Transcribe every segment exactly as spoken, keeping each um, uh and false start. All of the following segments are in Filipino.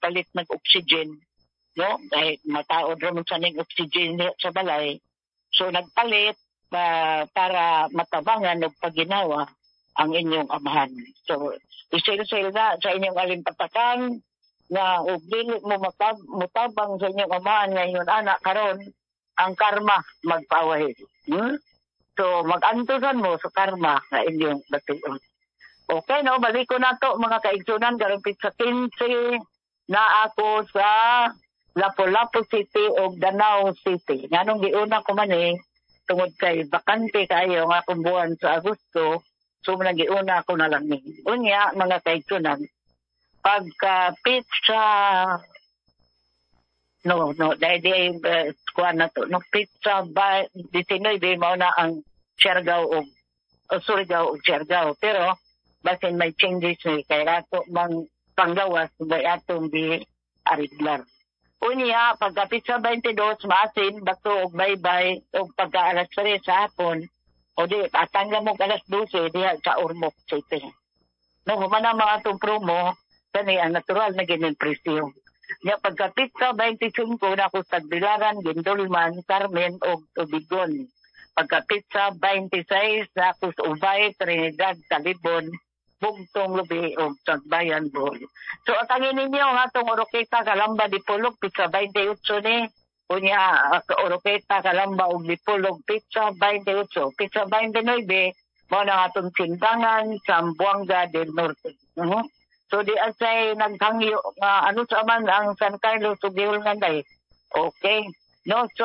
magpalit ng oxygen, no? Dahil mataod ramon sa ning oxygen sa balay. So nagpalit uh, para matabangan og paginawa ang inyong amahan. So isil-sil na sa inyong alimpatakan na og dili mo matab- mutabang sa inyong amahan ngayon anak karon ang karma magpaway. Hmm? So mag-antusan mo sa karma na inyong batuon. Okay, no? Balik ko na to, mga kaigsunan, garumpit sa quince na ako sa Lapu-Lapu City o Danao City. Nganong giuna ko man eh, tungod kay bakante kayo nga akong buwan sa Agosto, so man giuna ako na lang ni. Unya, mga kaigsunan, pagka pizza, no, no, dahil di, uh, kuha na to, no, pizza ba, di sinoy, di mo na ang Siargao o, o Surigao o Siargao, pero, basin may changes ni kaya ato mang panggawas bay atong di ariglar. Unya pagka pizza twenty-two maasin bato og baybay og pagka alas tres sa hapon o di atangga mo alas twelve diha sa Ormoc City. No humana mga atong promo kani ang natural na gining presyo. Nya pagka pizza twenty-five na ko sa Bilaran, Gindulman, Carmen og Tubigon. Pagka pizza twenty-six na ko sa Ubay, Trinidad, Talibon, Bugtong Lubi o Sagbayan Bohol. So atangin ninyo nga itong Oroqueta, Calamba, Dipolog, pizza twenty-eight ni. Kunya Oroqueta, Calamba o Dipolog, pizza twenty-eight. Pizza twenty-nine, mo na nga itong Sindangan, Zamboanga del Norte. Uh-huh. So di asay naghangyo nga uh, ano sa man ang San Carlos o Gihol nga day. Okay. No, so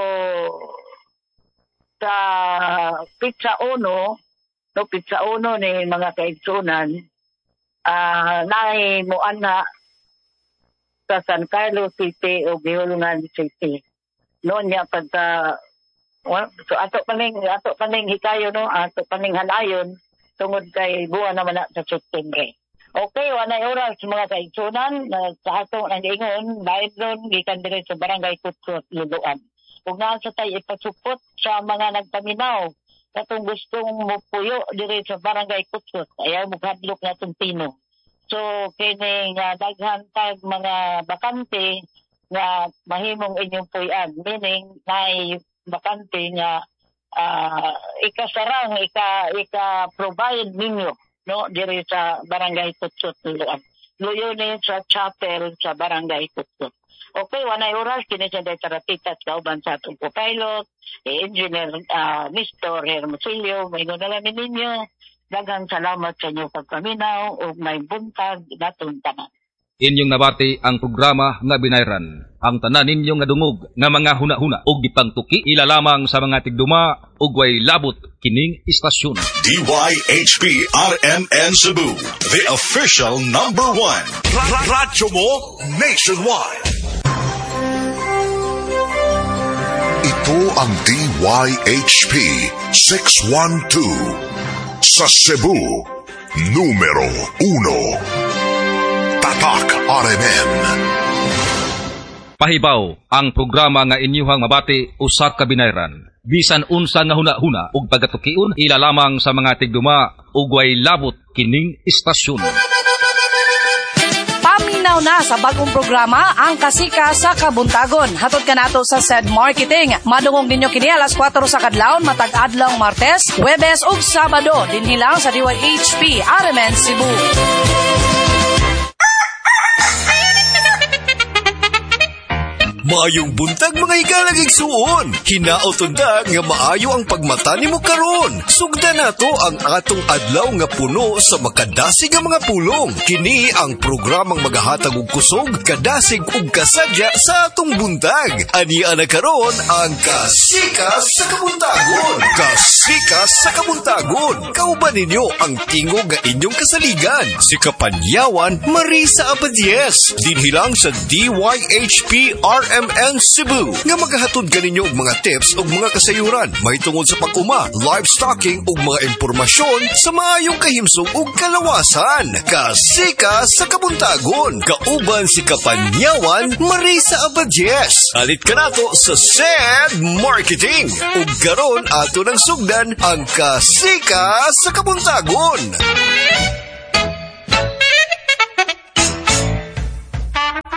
sa pizza uno, no pizza uno ni mga kaigsunan ah uh, naay mo ana sa San Carlos City o Gihulungan City. No nya pagka well, so ato paning ato paning hikayo no ato paning hanayon tungod kay buwan naman na sa September. Okay, wanay oras mga kaigsunan na sa atong ang ingon live ron gikan dire sa Barangay Kutsot, Luluan. Ug naa sa tay ipasupot sa mga nagpaminaw katong gustong mupuyo dire sa Barangay Kutsot, ayaw mo hadlok na itong Pino. So, kini nga daghan tag mga bakante nga mahimong inyong puyan. Meaning, may bakante nga uh, ikasarang, ika, ika-provide ninyo no, dire sa Barangay Kutsot. Luyo ni sa chapel sa Barangay Kutsot. Okay, wanay oras, kini sa Detaratitas, kauban sa atong co-pilot, eh, engineer uh, Mister Hermosilio, may nalaman ninyo, daghang salamat sa inyo pagpaminaw, o may buntag, natong tanan. Inyong nabati ang programa nga binayran. Ang tanan ninyong nga dungog nga mga huna-huna o gipangtuki ilalamang sa mga tigduma o way labot kining istasyon. D Y H P R M N Cebu, the official number one. Radyo mo nationwide. Ito ang D Y H P six one two sa Cebu, numero uno. Tatak R M N. Pahibaw ang programa nga inyuhang mabati usa ka binayran. Bisan unsa nga huna-huna ug pagatukion ilalamang sa mga tigduma ug way labot kining istasyon. Paminaw na sa bagong programa ang Kasika sa Kabuntagon. Hatod ka nato sa S E D Marketing. Madungog ninyo kini alas kwatro sa kadlawon matag adlaw Martes, Huwebes ug Sabado dinhi lang sa D Y H P R M N Cebu. Maayong buntag mga higalag igsuon. Hinaoton da nga maayo ang pagmata nimo karon. Sugda nato ang atong adlaw nga puno sa makadasig nga mga pulong. Kini ang programang magahatag og kusog, kadasig ug kasadya sa atong buntag. Ania na karon ang Kasika sa Kabuntagon. Kasika sa Kabuntagon. Kauban ninyo ang tingog nga inyong kasaligan. Si Kapanyawan Marisa Abadies. Dinhi lang sa D Y H P R M N Cebu nga magahatod kaninyo og mga tips ug mga kasayuran mahitungod sa pag-uma, live-stocking ug mga impormasyon sa maayong kahimsong ug kalawasan. Kasika sa Kabuntagon. Kauban si Kapanyawan Marisa Abadies. Alit ka nato sa S E D Marketing. Ug karon ato nang sugdan ang Kasika sa Kabuntagon.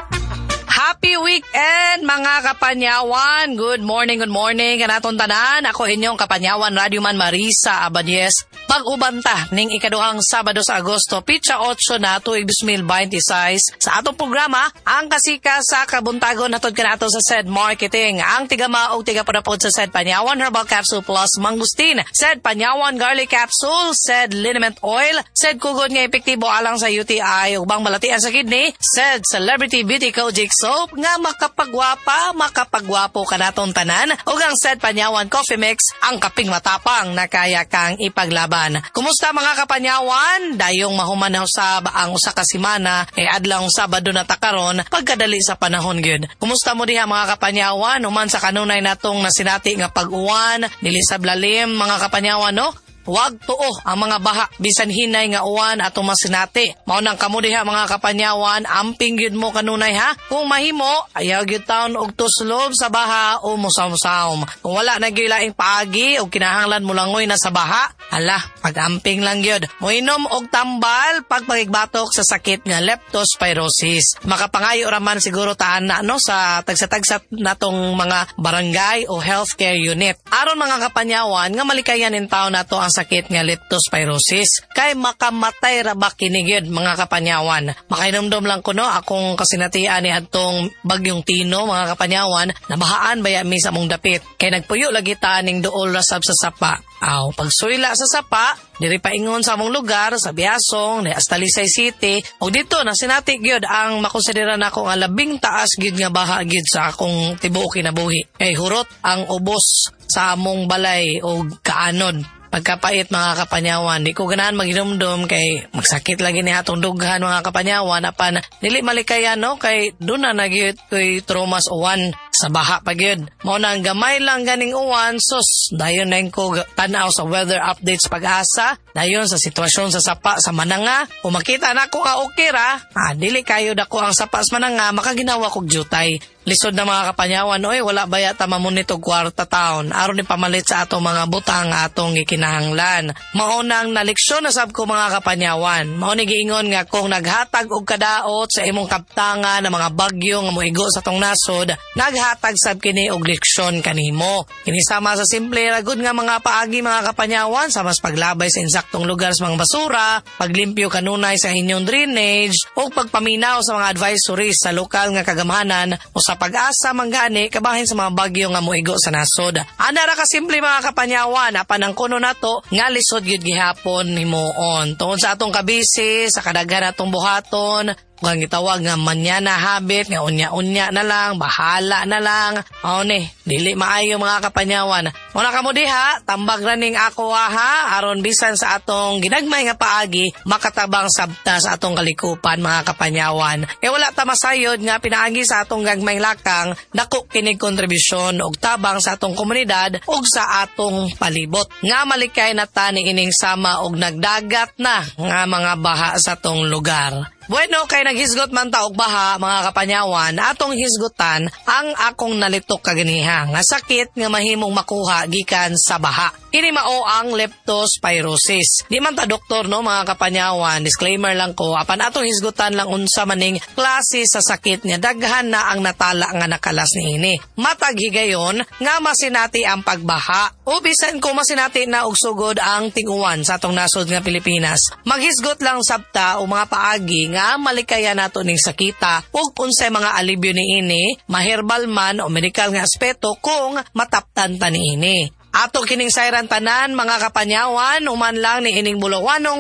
Happy weekend mga kapanyawan. Good morning, good morning. Kanatong tanan, ako inyong kapanyawan Radio Man Marisa Abadies. Pag-ubanta ning ikaduhang Sabado sa Agosto, pitsa otso na tuig twenty twenty-six. Sa atong programa, ang kasika sa kabuntagon natod kanato sa S E D Marketing. Ang tigama o tigapadapod sa S E D Panyawan Herbal Capsule Plus Mangustin, S E D Panyawan Garlic Capsule, S E D Liniment Oil, S E D Kugod nga epektibo alang sa U T I ug bang malatian sa kidney, S E D Celebrity Beauty Kojic Soap nga makapagwapa, makapagwapo kanatong tanan, ug ang S E D Panyawan Coffee Mix, ang kaping matapang na kaya kang ipaglaban. Kumusta mga kapanyawan? Dayong mahuman na usab ang usa ka semana kay adlong Sabado na takaron pagkadali sa panahon gyud. Kumusta mo diha mga kapanyawan? Human sa kanunay natong nasinati nga pag-uwan, nilisab lalim mga kapanyawan no? Huwag tuo ang mga baha, bisan hinay nga uwan atong masinati. Maunang kamo diha mga kapanyawan, amping gyud mo kanunay ha. Kung mahimo, ayaw gyud taon og tuslob sa baha o musam-sam. Kung wala na gyud laing paagi o kinahanglan mo langoy na sa baha, ala, pag-amping lang gyud. Moinom og tambal pag pagigbatok sa sakit nga leptospirosis. Makapangayo raman siguro taan na no sa tagsa-tagsa natong mga barangay o healthcare unit. Aron mga kapanyawan nga malikayan in taon nato ang sakit nga leptospirosis kay makamatay ra ba kini gyud mga kapanyawan. Makainomdom lang ko no akong kasinatian ni adtong bagyong Tino mga kapanyawan, nabahaan baya mi sa mong dapit kay nagpuyo lagi ta ning duol ra sab sa sapa. Aw, pagsuyla sa sapa, diri paingon sa among lugar sa Biasong, ni Talisay City, ug dito na sinati gyud ang makonsidera nako nga labing taas gyud nga baha gyud sa akong tibuok kinabuhi. Kay hurot ang ubos sa among balay ug kaanod. Pagkapait mga kapanyawan, di ko ganahan maghinumdum kay magsakit lagi ni atong dughan mga kapanyawan apan dili malikayan no kay doon na nagyud ko'y traumas uwan sa baha pa gyud. Mao na ang gamay lang ganing uwan sus dayon na ko tan-aw sa weather updates pag-asa, dayon sa sitwasyon sa sapa sa Mananga. Kung makita na ko nga okay ra, ah, dili kayo dako ang sapa sa Mananga makaginawa kog jutay. Lisod na mga kapanyawan, oy wala baya ta mamunitog kwarta taon aron ni pamalit sa atong mga butang atong gikinahanglan. Maunang naleksyon na sab ko mga kapanyawan. Mao ni giingon nga kung naghatag og kadaot sa imong kaptangan ng mga bagyo nga moigo sa tong nasod, naghatag sab kini og leksyon kanimo. Kini sama sa simple ra gud nga mga paagi mga kapanyawan sa mas paglabay sa insaktong lugar sa mga basura, paglimpyo kanunay sa inyong drainage ug pagpaminaw sa mga advisories sa lokal nga kagamahanan o sa pag-asa manggani kabahin sa mga bagyo nga moigo sa nasod. Ana ra ka simple mga kapanyawan, apan ang kuno nato nga lisod gyud gihapon himuon. Tungod sa atong kabisi sa kadaghan atong buhaton, kung gitawag nga manyana habit, nga unya-unya na lang, bahala na lang. O ni, dili maayo mga kapanyawan. Muna ka mo diha, tambag raning ako ha, aron bisan sa atong ginagmay nga paagi, makatabang sabta sa atong kalikupan mga kapanyawan. E wala ta masayod nga pinaagi sa atong gagmay lakang, dako kinig kontribusyon og tabang sa atong komunidad ug sa atong palibot. Nga malikay na tani ining sama og nagdagat na nga mga baha sa atong lugar. Bueno, kay naghisgot man ta og baha mga kapanyawan, atong hisgutan ang akong nalitok kaganiha nga sakit nga mahimong makuha gikan sa baha. Kini mao ang leptospirosis. Di man ta doktor no mga kapanyawan, disclaimer lang ko, apan atong hisgutan lang unsa maning klase sa sakit nga daghan na ang natala nga nakalas niini. Matag higayon nga masinati ang pagbaha o bisan ko masinati na og sugod ang ting-uwan sa atong nasod nga Pilipinas. Maghisgot lang sabta o mga paagi nga malikaya nato ning sakita ug unsay mga alibyo niini, maherbal man o medical nga aspeto kung mataptan ta niini. Ato kining sayran tanan mga kapanyawan, uman lang ni ining bulawanong